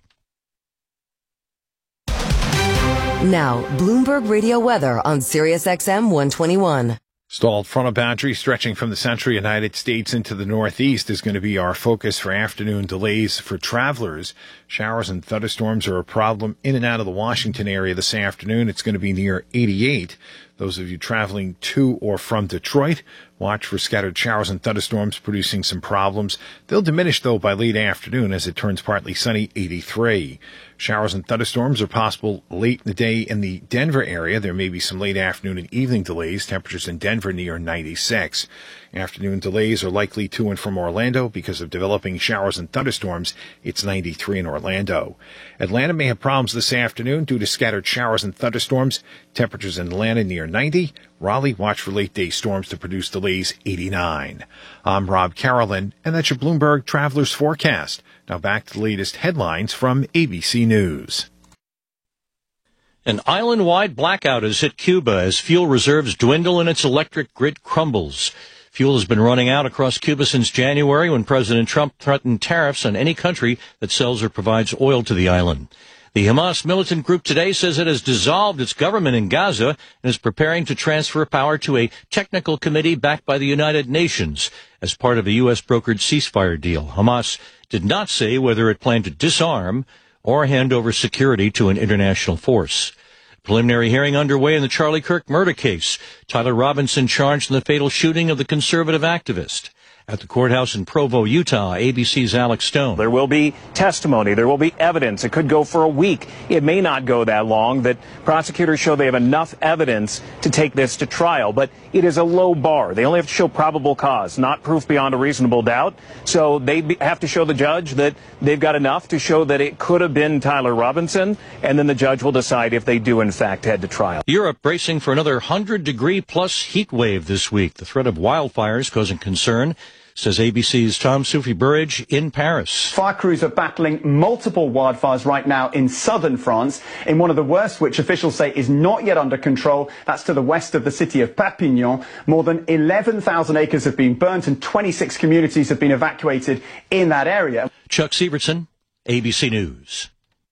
Now, Bloomberg Radio weather on Sirius XM 121. Stalled frontal boundary stretching from the central United States into the Northeast is going to be our focus for afternoon delays for travelers. Showers and thunderstorms are a problem in and out of the Washington area this afternoon. It's going to be near 88. Those of you traveling to or from Detroit, watch for scattered showers and thunderstorms producing some problems. They'll diminish, though, by late afternoon as it turns partly sunny, 83. Showers and thunderstorms are possible late in the day in the Denver area. There may be some late afternoon and evening delays. Temperatures in Denver near 96. Afternoon delays are likely to and from Orlando because of developing showers and thunderstorms. It's 93 in Orlando. Atlanta may have problems this afternoon due to scattered showers and thunderstorms. Temperatures in Atlanta near 90. Raleigh, watch for late-day storms to produce delays, 89. I'm Rob Carolyn, and that's your Bloomberg Travelers Forecast. Now back to the latest headlines from ABC News. An island-wide blackout has hit Cuba as fuel reserves dwindle and its electric grid crumbles. Fuel has been running out across Cuba since January, when President Trump threatened tariffs on any country that sells or provides oil to the island. The Hamas militant group today says it has dissolved its government in Gaza and is preparing to transfer power to a technical committee backed by the United Nations as part of a U.S. brokered ceasefire deal. Hamas did not say whether it planned to disarm or hand over security to an international force. Preliminary hearing underway in the Charlie Kirk murder case. Tyler Robinson charged in the fatal shooting of the conservative activist. At the courthouse in Provo, Utah, ABC's Alex Stone. There will be testimony. There will be evidence. It could go for a week. It may not go that long. That prosecutors show they have enough evidence to take this to trial. But it is a low bar. They only have to show probable cause, not proof beyond a reasonable doubt. So they have to show the judge that they've got enough to show that it could have been Tyler Robinson. And then the judge will decide if they do, in fact, head to trial. Europe bracing for another 100-degree-plus heat wave this week. The threat of wildfires causing concern, says ABC's Tom Soufi-Burridge in Paris. Fire crews are battling multiple wildfires right now in southern France, in one of the worst, which officials say is not yet under control. That's to the west of the city of Perpignan. More than 11,000 acres have been burnt and 26 communities have been evacuated in that area. Chuck Sievertson, ABC News.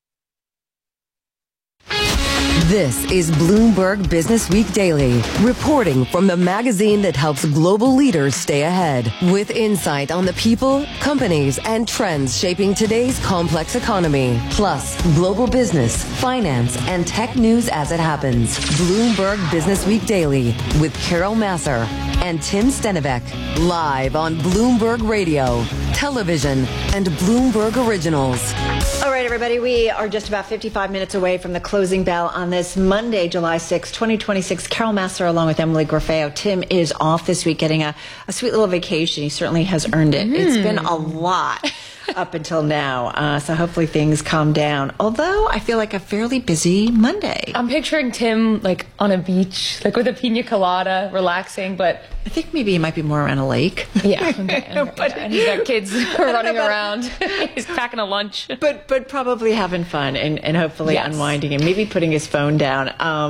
This is Bloomberg Business Week Daily, reporting from the magazine that helps global leaders stay ahead, with insight on the people, companies, and trends shaping today's complex economy, plus global business, finance, and tech news as it happens. Bloomberg Business Week Daily with Carol Masser and Tim Stenivek, live on Bloomberg Radio, television, and Bloomberg Originals. All right, everybody, we are just about 55 minutes away from the closing bell on this Monday, July 6, 2026. Carol Masser along with Emily Grafeo. Tim is off this week getting a sweet little vacation. He certainly has earned it. It's been a lot up until now, so hopefully things calm down. Although I feel like a fairly busy Monday. I'm picturing Tim like on a beach, like with a pina colada, relaxing, but I think maybe he might be more around a lake. Yeah, but and he's got kids running around. He's packing a lunch, but probably having fun and hopefully unwinding and maybe putting his phone down.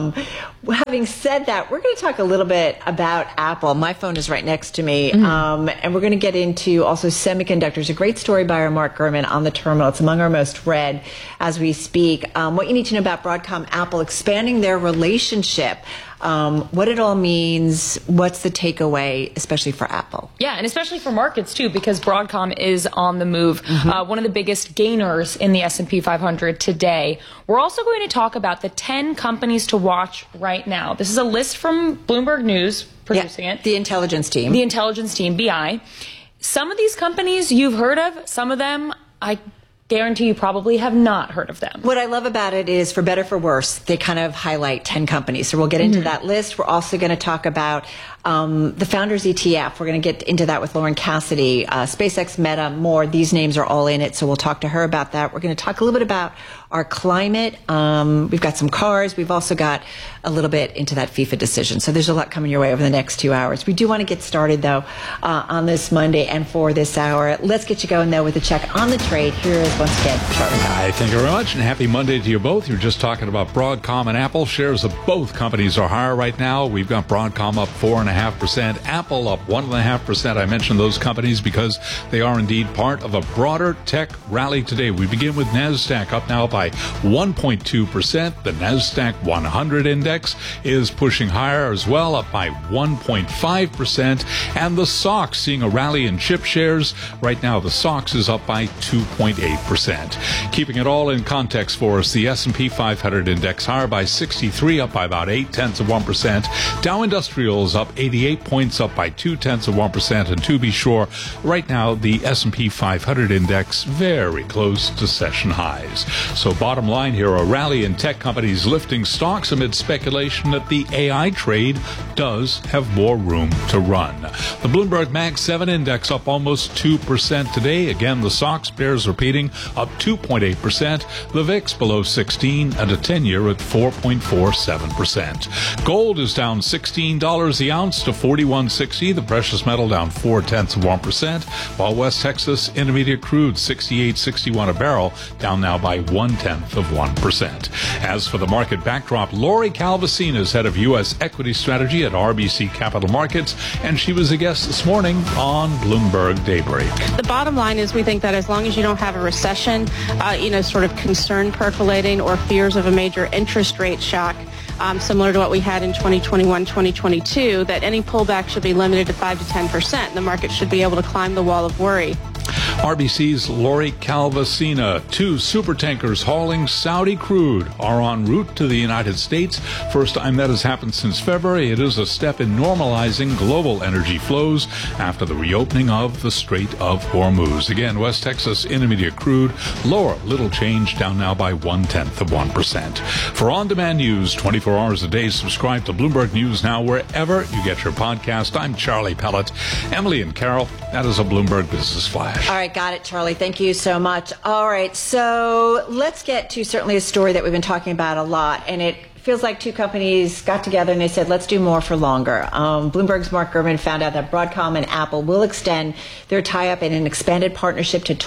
Having said that, we're going to talk a little bit about Apple. My phone is right next to me, and we're going to get into also semiconductors. A great story by our Mark Gurman on the terminal. It's among our most read as we speak. What you need to know about Broadcom, Apple expanding their relationship. What it all means, what's the takeaway, especially for Apple? Yeah, and especially for markets, too, because Broadcom is on the move. One of the biggest gainers in the S&P 500 today. We're also going to talk about the 10 companies to watch right now. This is a list from Bloomberg News, producing it. The intelligence team. The intelligence team, BI. Some of these companies you've heard of, some of them I guarantee you probably have not heard of them. What I love about it is, for better for worse, they kind of highlight 10 companies. So we'll get into that list. We're also going to talk about the Founders ETF. We're going to get into that with Lauren Cassidy. SpaceX, Meta, more. These names are all in it, so we'll talk to her about that. We're going to talk a little bit about our climate. We've got some cars. We've also got a little bit into that FIFA decision. So there's a lot coming your way over the next 2 hours. We do want to get started, though, on this Monday and for this hour. Let's get you going, though, with a check on the trade. Here is, once again, Charlie. Hi, thank you very much, and happy Monday to you both. You're just talking about Broadcom and Apple. Shares of both companies are higher right now. We've got Broadcom up 4.5%, Apple up 1.5%. I mentioned those companies because they are indeed part of a broader tech rally today. We begin with NASDAQ up now by 1.2%. The NASDAQ 100 index is pushing higher as well, up by 1.5%. And the SOX seeing a rally in chip shares. Right now, the SOX is up by 2.8%. Keeping it all in context for us, the S&P 500 index higher by 63, up by about 0.8%. Dow Industrials up 88 points, up by 0.2%. And to be sure, right now, the S&P 500 index very close to session highs. So bottom line here, a rally in tech companies lifting stocks amid speculation that the AI trade does have more room to run. The Bloomberg Mag 7 index up almost 2% today. Again, the SOX bears repeating, up 2.8%. The VIX below 16 and a 10-year at 4.47%. Gold is down $16 the ounce to $41.60. The precious metal down 0.4%, while West Texas Intermediate crude 68.61 a barrel, down now by 0.1%. As for the market backdrop, Lori Calvasina is head of U.S. equity strategy at RBC Capital Markets, and she was a guest this morning on Bloomberg Daybreak. The bottom line is we think that as long as you don't have a recession, sort of concern percolating or fears of a major interest rate shock, similar to what we had in 2021, 2022, that any pullback should be limited to 5 to 10%. The market should be able to climb the wall of worry. RBC's Lori Calvasina. 2 supertankers hauling Saudi crude are en route to the United States. First time that has happened since February. It is a step in normalizing global energy flows after the reopening of the Strait of Hormuz. Again, West Texas Intermediate crude lower, little change, down now by 0.1%. For on-demand news 24 hours a day, subscribe to Bloomberg News Now wherever you get your podcast. I'm Charlie Pellet. Emily and Carol, that is a Bloomberg Business Flash. All right, got it, Charlie. Thank you so much. All right, so let's get to certainly a story that we've been talking about a lot, and it feels like 2 companies got together and they said, let's do more for longer. Bloomberg's Mark Gurman found out that Broadcom and Apple will extend their tie-up in an expanded partnership to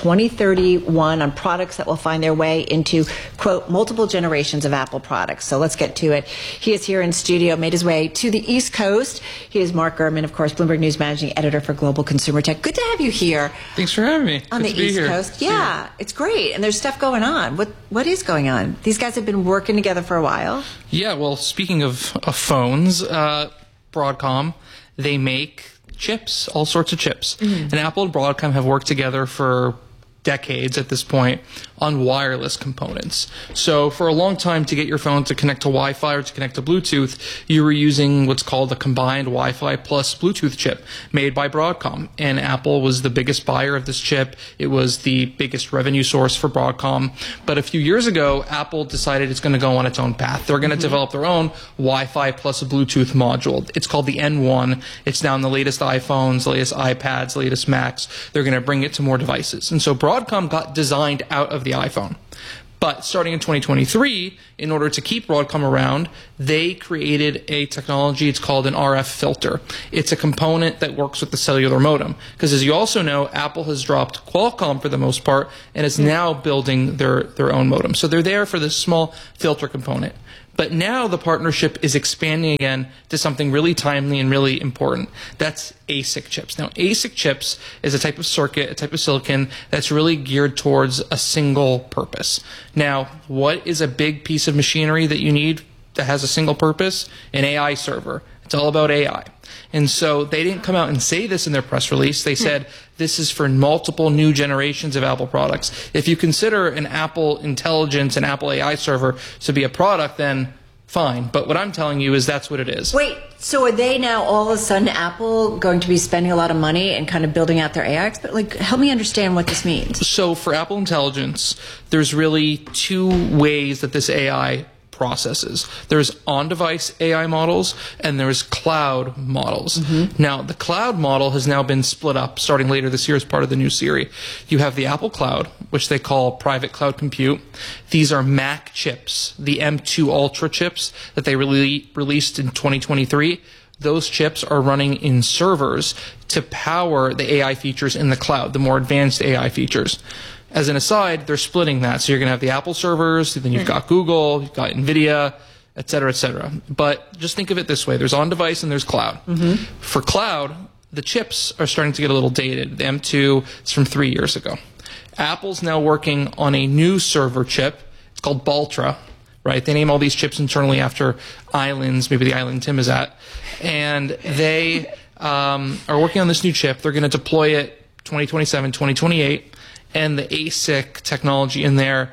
2031 on products that will find their way into, quote, multiple generations of Apple products. So let's get to it. He is here in studio, made his way to the East Coast. He is Mark Gurman, of course, Bloomberg News Managing Editor for Global Consumer Tech. Good to have you here. Thanks for having me. On the East Coast. Yeah, it's great. And there's stuff going on. What is going on? These guys have been working together for a while. Yeah, well, speaking of phones, Broadcom, they make chips, all sorts of chips. Mm-hmm. And Apple and Broadcom have worked together for decades at this point on wireless components. So for a long time, to get your phone to connect to Wi-Fi or to connect to Bluetooth, you were using what's called a combined Wi-Fi plus Bluetooth chip made by Broadcom. And Apple was the biggest buyer of this chip. It was the biggest revenue source for Broadcom. But a few years ago, Apple decided it's going to go on its own path. They're going to develop their own Wi-Fi plus a Bluetooth module. It's called the N1. It's now in the latest iPhones, the latest iPads, the latest Macs. They're going to bring it to more devices. And so Broadcom got designed out of the iPhone. But starting in 2023, in order to keep Broadcom around, they created a technology. It's called an RF filter. It's a component that works with the cellular modem. Because as you also know, Apple has dropped Qualcomm for the most part and is now building their own modem. So they're there for this small filter component. But now the partnership is expanding again to something really timely and really important. That's ASIC chips. Now, ASIC chips is a type of circuit, a type of silicon that's really geared towards a single purpose. Now, what is a big piece of machinery that you need that has a single purpose? An AI server. It's all about AI. And so they didn't come out and say this in their press release. They said this is for multiple new generations of Apple products. If you consider an Apple Intelligence and Apple AI server to be a product, then fine. But what I'm telling you is that's what it is. Wait, so are they now all of a sudden Apple going to be spending a lot of money and kind of building out their AI? Like, help me understand what this means. So for Apple Intelligence, there's really 2 ways that this AI processes. There's on-device AI models and there's cloud models. Mm-hmm. Now, the cloud model has now been split up starting later this year as part of the new Siri. You have the Apple Cloud, which they call private cloud compute. These are Mac chips, the M2 Ultra chips that they released in 2023. Those chips are running in servers to power the AI features in the cloud, the more advanced AI features. As an aside, they're splitting that. So you're going to have the Apple servers, then you've got Google, you've got NVIDIA, et cetera, et cetera. But just think of it this way. There's on-device and there's cloud. Mm-hmm. For cloud, the chips are starting to get a little dated. The M2 is from 3 years ago. Apple's now working on a new server chip. It's called Baltra, right? They name all these chips internally after islands, maybe the island Tim is at. And they are working on this new chip. They're going to deploy it 2027, 2028. And the ASIC technology in there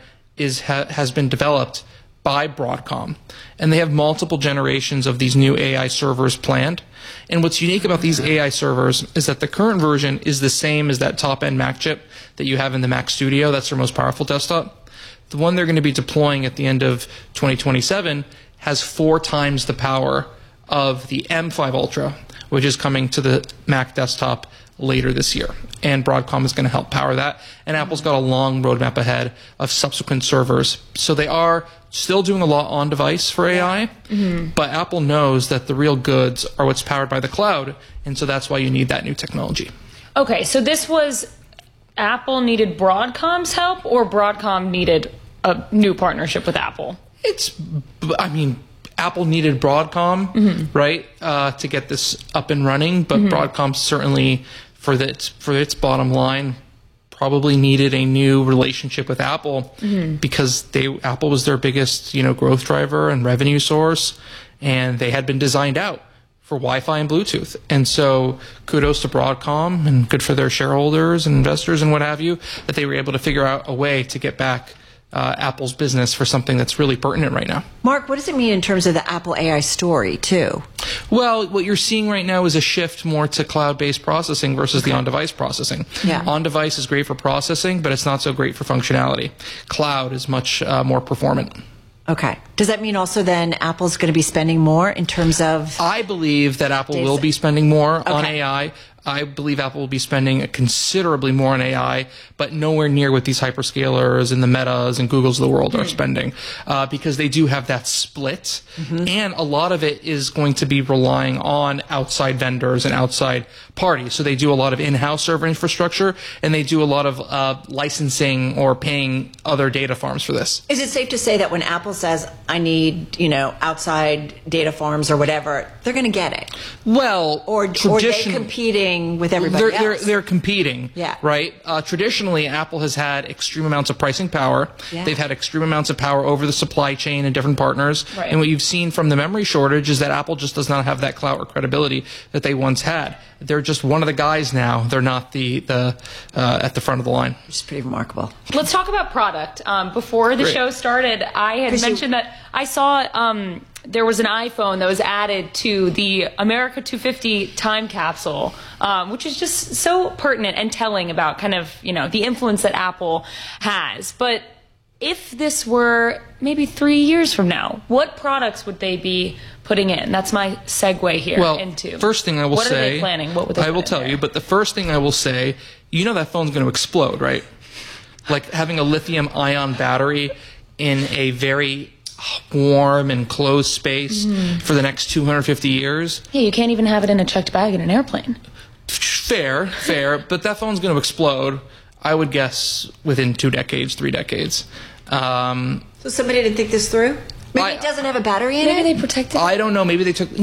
has been developed by Broadcom. And they have multiple generations of these new AI servers planned. And what's unique about these AI servers is that the current version is the same as that top-end Mac chip that you have in the Mac Studio. That's their most powerful desktop. The one they're going to be deploying at the end of 2027 has 4 times the power of the M5 Ultra, which is coming to the Mac desktop later this year. And Broadcom is going to help power that. And Apple's got a long roadmap ahead of subsequent servers. So they are still doing a lot on device for AI, but Apple knows that the real goods are what's powered by the cloud. And so that's why you need that new technology. Okay, so this was Apple needed Broadcom's help or Broadcom needed a new partnership with Apple? Apple needed Broadcom, right, to get this up and running, but Broadcom certainly, for its bottom line, probably needed a new relationship with Apple because Apple was their biggest, growth driver and revenue source, and they had been designed out for Wi-Fi and Bluetooth. And so kudos to Broadcom, and good for their shareholders and investors and what have you, that they were able to figure out a way to get back Apple's business for something that's really pertinent right now. Mark, what does it mean in terms of the Apple AI story, too? Well, what you're seeing right now is a shift more to cloud-based processing versus the on-device processing. Yeah. On-device is great for processing, but it's not so great for functionality. Cloud is much more performant. Okay. Does that mean also then Apple's going to be spending more in terms of... I believe that Apple will be spending more on AI. I believe Apple will be spending considerably more on AI, but nowhere near what these hyperscalers and the Metas and Googles of the world are spending, because they do have that split. And a lot of it is going to be relying on outside vendors and outside parties. So they do a lot of in-house server infrastructure, and they do a lot of licensing or paying other data farms for this. Is it safe to say that when Apple says, I need, outside data farms or whatever, they're going to get it? Well, or they competing with everybody else? They're competing, yeah. Right? Traditionally, Apple has had extreme amounts of pricing power. Yeah. They've had extreme amounts of power over the supply chain and different partners. Right. And what you've seen from the memory shortage is that Apple just does not have that clout or credibility that they once had. They're just one of the guys now. They're not the at the front of the line. Which is pretty remarkable. Let's talk about product. Before the show started, I had mentioned that I saw there was an iPhone that was added to the America 250 time capsule, which is just so pertinent and telling about kind of, the influence that Apple has. But if this were maybe 3 years from now, what products would they be putting in? That's my segue here into. First thing I will say. What are they planning? What would they I will tell you, but the first thing I will say, that phone's going to explode, right? Like having a lithium-ion battery in a very warm and closed space for the next 250 years. Yeah, you can't even have it in a checked bag in an airplane. Fair, but that phone's going to explode, I would guess, within 2 decades, 3 decades. So somebody didn't think this through? Maybe it doesn't have a battery in it? Maybe they protected it? I don't know. Maybe they took...